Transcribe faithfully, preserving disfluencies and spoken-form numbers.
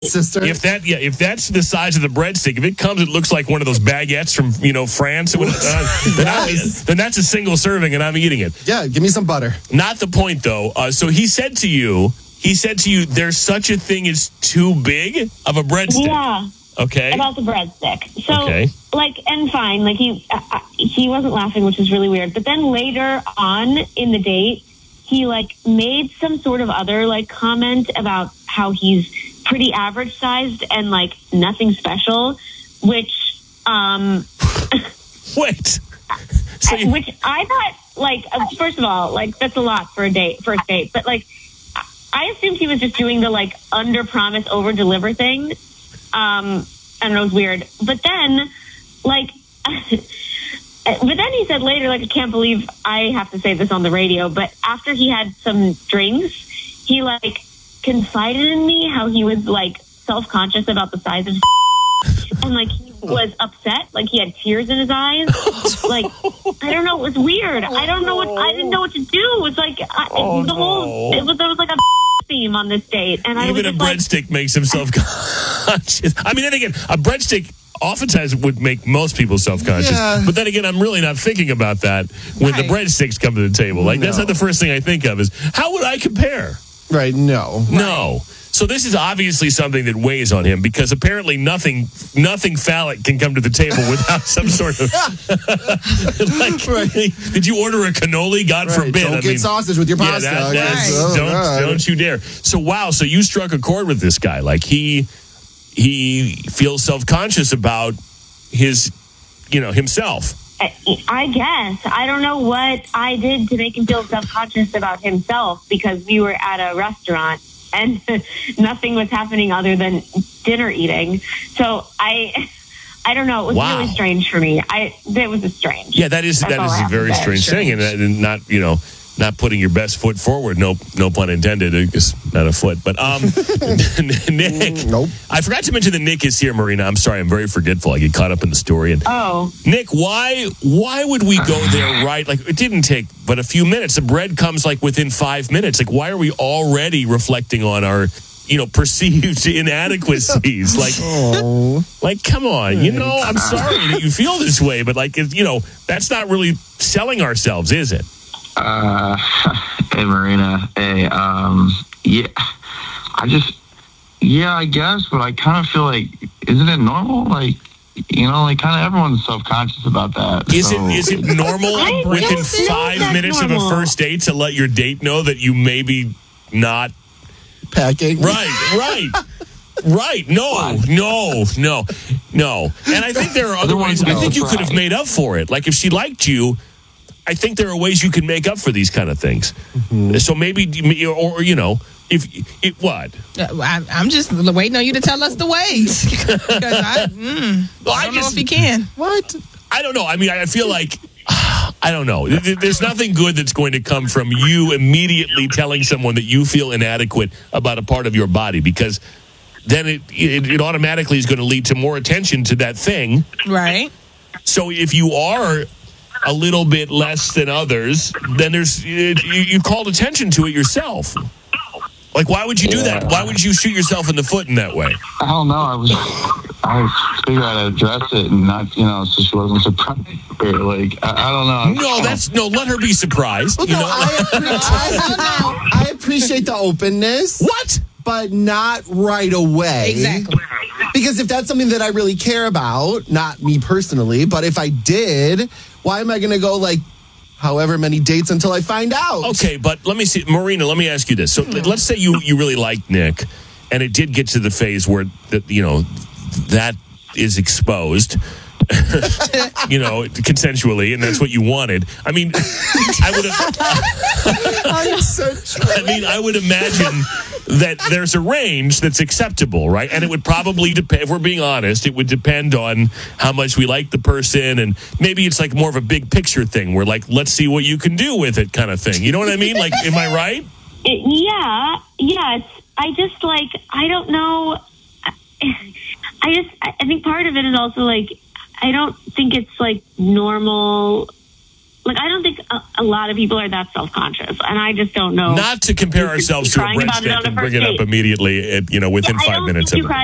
sister. If that, yeah, if that's the size of the breadstick, if it comes, it looks like one of those baguettes from you know France. Would, uh, then, yes. then that's a single serving, and I'm eating it. Yeah, give me some butter. Not the point, though. Uh, so he said to you, he said to you, "There's such a thing as too big of a breadstick." Yeah. Okay. About the breadstick. So, okay. like, and fine, like he uh, he wasn't laughing, which is really weird. But then later on in the date, he like made some sort of other like comment about how he's pretty average sized and like nothing special, which um wait so you- which I thought like uh, first of all, like that's a lot for a date first date, but like I assumed he was just doing the like under promise over deliver thing. um I don't know, it was weird. But then like but then he said later, like, I can't believe I have to say this on the radio, but after he had some drinks, he like confided in me how he was like self-conscious about the size of and like he was upset, like he had tears in his eyes. Like, I don't know, it was weird. I don't know what I didn't know what to do. It was like I, oh, the whole no. it was there was like a theme on this date, and I even was a just breadstick like, makes him self-conscious. I mean, then again, a breadstick oftentimes would make most people self-conscious. Yeah. But then again, I'm really not thinking about that when right. the breadsticks come to the table. Like, no. That's not the first thing I think of is, how would I compare? Right, no. No. Right. So this is obviously something that weighs on him because apparently nothing nothing phallic can come to the table without some sort of... like, right. Did you order a cannoli? God right. forbid. Don't I get mean, sausage with your pasta. Yeah, that, that's, oh, don't, God. don't you dare. So, wow, so you struck a chord with this guy. Like, he... he feels self-conscious about his, you know, himself. I guess. I don't know what I did to make him feel self-conscious about himself because we were at a restaurant and nothing was happening other than dinner eating. So I... I don't know. It was wow. really strange for me. I It was a strange. Yeah, that is, that is a very strange thing. And, and not, you know... not putting your best foot forward. No, no pun intended. It's not a foot. But um, Nick, nope. I forgot to mention that Nick is here, Marina. I'm sorry. I'm very forgetful. I get caught up in the story. And oh, Nick, why why would we go there right? Like, it didn't take but a few minutes. The bread comes like within five minutes. Like, why are we already reflecting on our, you know, perceived inadequacies? Like, oh. like, come on. You know, I'm sorry that you feel this way, but like, you know, that's not really selling ourselves, is it? Uh, hey Marina, hey, um, yeah, I just, yeah, I guess, but I kind of feel like, isn't it normal? Like, you know, like kind of everyone's self-conscious about that. Is so. it is it normal within five minutes normal. of a first date to let your date know that you may be not packing? Right, right. Right. No, no, no, no. And I think there are other ways. I think you could have made up for it. Like, if she liked you, I think there are ways you can make up for these kind of things. Mm-hmm. So maybe, or, or, you know, if it, what? I, I'm just waiting on you to tell us the ways. Because I, mm, well, I don't I just, know if you can. What? I don't know. I mean, I feel like, I don't know. There's nothing good that's going to come from you immediately telling someone that you feel inadequate about a part of your body, because then it, it, it automatically is going to lead to more attention to that thing. Right. So if you are a little bit less than others, then there's you, you called attention to it yourself. Like, why would you do yeah. that? Why would you shoot yourself in the foot in that way? I don't know. I was I was figuring out how to address it and not, you know, so she wasn't surprised. Or like, I, I don't know. No, that's no. Let her be surprised. Well, you no, know? I, I, I appreciate the openness. What? But not right away. Exactly. Because if that's something that I really care about, not me personally, but if I did, why am I going to go like however many dates until I find out? Okay, but let me see. Marina, let me ask you this. So hmm. let's say you, you really like Nick, and it did get to the phase where, the, you know, that is exposed. You know, consensually, and that's what you wanted. I mean, I would have. So true. I mean, I would imagine that there's a range that's acceptable, right? And it would probably depend. If we're being honest, it would depend on how much we like the person, and maybe it's like more of a big picture thing, where like, let's see what you can do with it, kind of thing. You know what I mean? Like, am I right? It, yeah. Yes. I just like. I don't know. I just. I think part of it is also like. I don't think it's like normal Like, I don't think a, a lot of people are that self-conscious, and I just don't know. Not to compare ourselves to a Crying bread about it steak on a and bring first it up date. immediately, uh, you know, within Yeah, I five don't minutes think of you it.